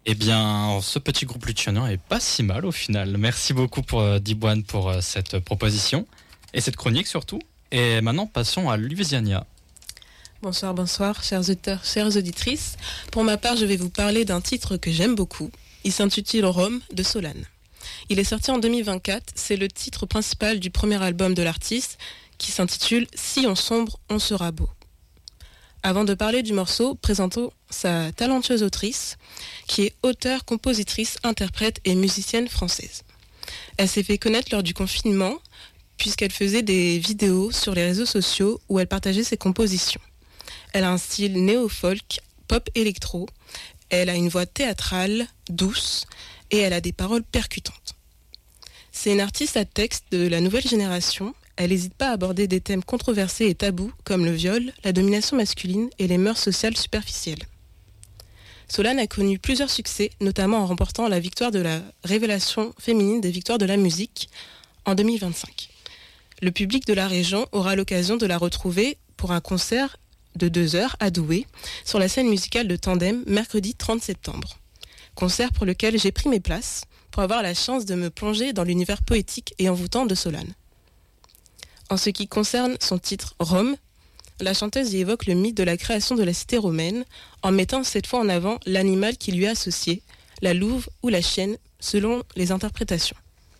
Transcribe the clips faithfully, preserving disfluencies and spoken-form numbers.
Eh bien, ce petit groupe luthiennois est pas si mal au final. Merci beaucoup pour euh, Dibouane pour euh, cette proposition et cette chronique surtout. Et maintenant, passons à Louisiania. Bonsoir, bonsoir, chers auditeurs, chères auditrices. Pour ma part, je vais vous parler d'un titre que j'aime beaucoup. Il s'intitule Rome de Solane. Il est sorti en deux mille vingt-quatre. C'est le titre principal du premier album de l'artiste qui s'intitule Si on sombre, on sera beau. Avant de parler du morceau, présentons sa talentueuse autrice, qui est auteure, compositrice, interprète et musicienne française. Elle s'est fait connaître lors du confinement, puisqu'elle faisait des vidéos sur les réseaux sociaux où elle partageait ses compositions. Elle a un style néo-folk, pop-électro, elle a une voix théâtrale, douce, et elle a des paroles percutantes. C'est une artiste à texte de la nouvelle génération. Elle n'hésite pas à aborder des thèmes controversés et tabous comme le viol, la domination masculine et les mœurs sociales superficielles. Solane a connu plusieurs succès, notamment en remportant la victoire de la révélation féminine des victoires de la musique en deux mille vingt-cinq. Le public de la région aura l'occasion de la retrouver pour un concert de deux heures à Douai, sur la scène musicale de Tandem, mercredi trente septembre. Concert pour lequel j'ai pris mes places pour avoir la chance de me plonger dans l'univers poétique et envoûtant de Solane. En ce qui concerne son titre Rome, la chanteuse y évoque le mythe de la création de la cité romaine en mettant cette fois en avant l'animal qui lui est associé, la louve ou la chienne, selon les interprétations.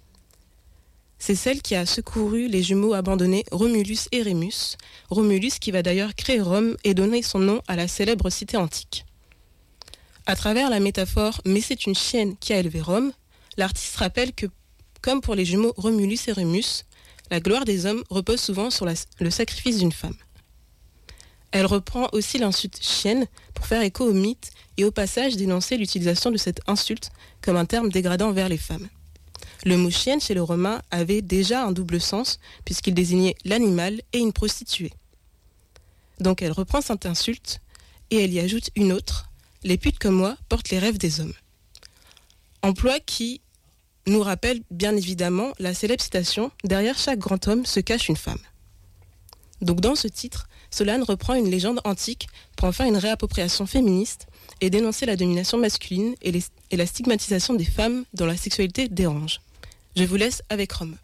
C'est celle qui a secouru les jumeaux abandonnés Romulus et Rémus, Romulus qui va d'ailleurs créer Rome et donner son nom à la célèbre cité antique. À travers la métaphore « mais c'est une chienne qui a élevé Rome », l'artiste rappelle que, comme pour les jumeaux Romulus et Rémus, la gloire des hommes repose souvent sur la, le sacrifice d'une femme. Elle reprend aussi l'insulte « chienne » pour faire écho au mythe et au passage dénoncer l'utilisation de cette insulte comme un terme dégradant envers les femmes. Le mot « chienne » chez le romain avait déjà un double sens puisqu'il désignait l'animal et une prostituée. Donc elle reprend cette insulte et elle y ajoute une autre « les putes comme moi portent les rêves des hommes ». Emploi qui nous rappelle bien évidemment la célèbre citation « Derrière chaque grand homme se cache une femme ». Donc dans ce titre, Solane reprend une légende antique pour en faire une réappropriation féministe et dénoncer la domination masculine et, les, et la stigmatisation des femmes dont la sexualité dérange. Je vous laisse avec Rome.